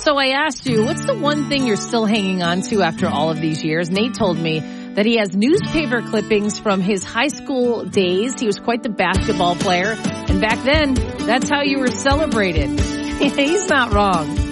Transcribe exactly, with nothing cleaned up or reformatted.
So I asked you, what's the one thing you're still hanging on to after all of these years? Nate told me that he has newspaper clippings from his high school days. He was quite the basketball player. And back then, that's how you were celebrated. He's not wrong.